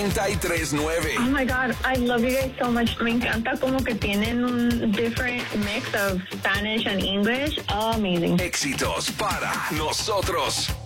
93.9. Oh my God, I love you guys so much. Me encanta como que tienen un different mix of Spanish and English. Oh, amazing. Éxitos para nosotros.